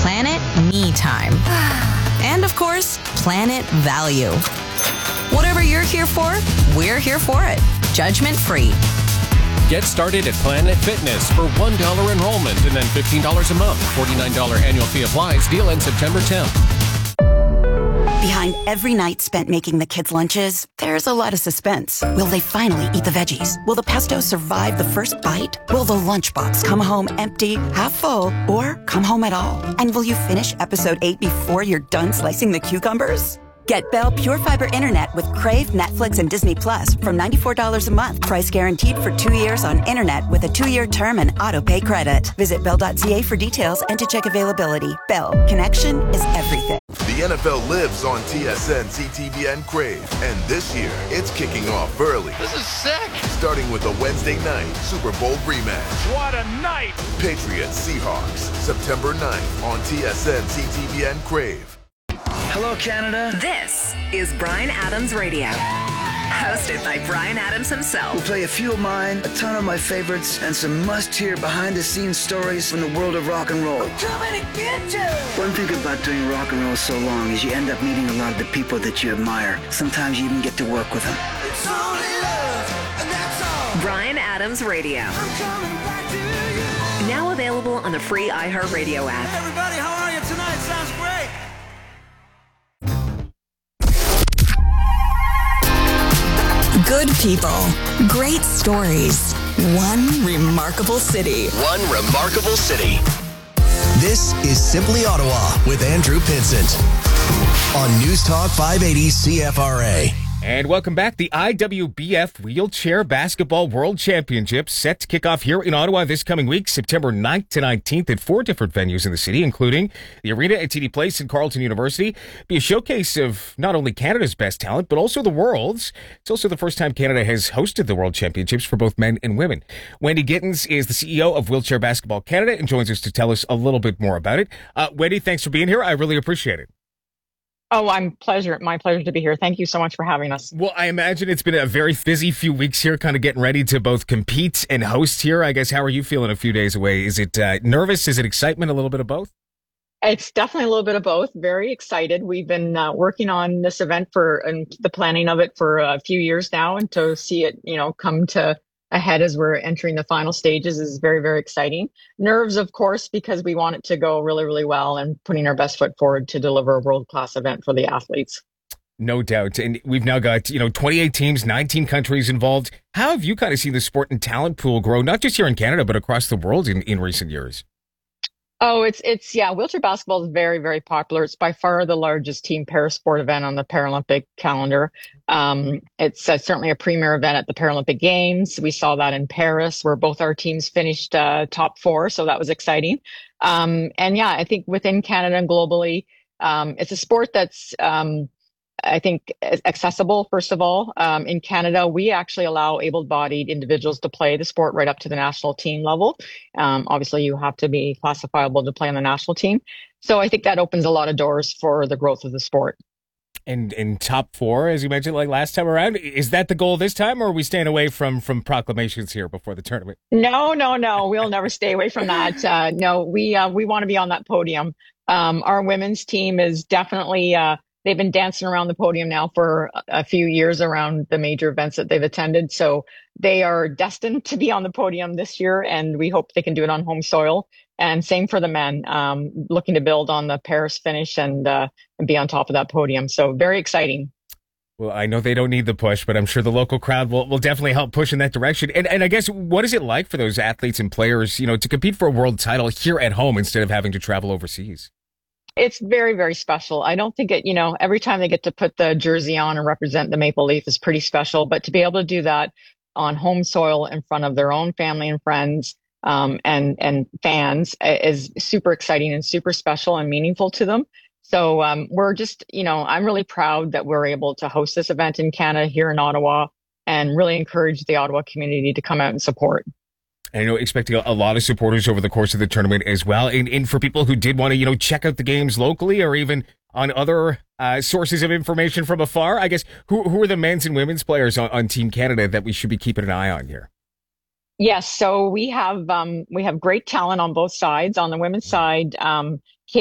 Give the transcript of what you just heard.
Planet Me Time. And of course, Planet Value. Whatever you're here for, we're here for it. Judgment free. Get started at Planet Fitness for $1 enrollment and then $15 a month. $49 annual fee applies. Deal ends September 10th. Behind every night spent making the kids' lunches, there's a lot of suspense. Will they finally eat the veggies? Will the pesto survive the first bite? Will the lunchbox come home empty, half full, or come home at all? And will you finish episode 8 before you're done slicing the cucumbers? Get Bell Pure Fiber Internet with Crave, Netflix, and Disney Plus from $94 a month. Price guaranteed for 2 years on internet with a 2-year term and auto-pay credit. Visit Bell.ca for details and to check availability. Bell. Connection is everything. The NFL lives on TSN, CTV, and Crave. And this year, it's kicking off early. This is sick. Starting with a Wednesday night Super Bowl rematch. What a night. Patriots Seahawks, September 9th on TSN, CTV, and Crave. Hello, Canada. This is Bryan Adams Radio, hosted by Bryan Adams himself. We'll play a few of mine, a ton of my favorites, and some must-hear behind-the-scenes stories from the world of rock and roll. I'm coming to get you! One thing about doing rock and roll so long is you end up meeting a lot of the people that you admire. Sometimes you even get to work with them. It's only love, and that's all. Bryan Adams Radio. I'm coming back to you. Now available on the free iHeartRadio app. Hey everybody, how are you tonight? Sounds great. Good people, great stories, one remarkable city. One remarkable city. This is Simply Ottawa with Andrew Pinsent on News Talk 580 CFRA. And welcome back. The IWBF Wheelchair Basketball World Championships set to kick off here in Ottawa this coming week, September 9th to 19th at 4 different venues in the city, including the Arena at TD Place and Carleton University. Be a showcase of not only Canada's best talent, but also the world's. It's also the first time Canada has hosted the World Championships for both men and women. Wendy Gittins is the CEO of Wheelchair Basketball Canada and joins us to tell us a little bit more about it. Wendy, thanks for being here. I really appreciate it. Oh, my pleasure to be here. Thank you so much for having us. Well, I imagine it's been a very busy few weeks here, kind of getting ready to both compete and host here. I guess, how are you feeling a few days away? Is it nervous? Is it excitement? A little bit of both? It's definitely a little bit of both. Very excited. We've been working on this event and the planning of it for a few years now, and to see it, come to ahead as we're entering the final stages is very, very exciting. Nerves, of course, because we want it to go really, really well and putting our best foot forward to deliver a world-class event for the athletes. No doubt. And we've now got, 28 teams, 19 countries involved. How have you kind of seen the sport and talent pool grow, not just here in Canada, but across the world in recent years? Oh, wheelchair basketball is very, very popular. It's by far the largest team parasport event on the Paralympic calendar. It's certainly a premier event at the Paralympic Games. We saw that in Paris, where both our teams finished top 4, so that was exciting. I think within Canada and globally, it's a sport that's I think accessible, first of all. In Canada, we actually allow able-bodied individuals to play the sport right up to the national team level. Obviously, you have to be classifiable to play on the national team. So I think that opens a lot of doors for the growth of the sport. And in top 4, as you mentioned, like last time around, is that the goal this time, or are we staying away from proclamations here before the tournament? No. We'll never stay away from that. No, we want to be on that podium. Our women's team is definitely... they've been dancing around the podium now for a few years around the major events that they've attended. So they are destined to be on the podium this year, and we hope they can do it on home soil. And same for the men, looking to build on the Paris finish and be on top of that podium. So very exciting. Well, I know they don't need the push, but I'm sure the local crowd will definitely help push in that direction. And I guess, what is it like for those athletes and players, to compete for a world title here at home instead of having to travel overseas? It's very, very special. I don't think every time they get to put the jersey on and represent the Maple Leaf is pretty special, but to be able to do that on home soil in front of their own family and friends, and fans is super exciting and super special and meaningful to them. So, we're just, I'm really proud that we're able to host this event in Canada here in Ottawa and really encourage the Ottawa community to come out and support. And I know expecting a lot of supporters over the course of the tournament as well. And for people who did want to, check out the games locally or even on other sources of information from afar, I guess, who are the men's and women's players on Team Canada that we should be keeping an eye on here? Yes, so we have great talent on both sides. On the women's side,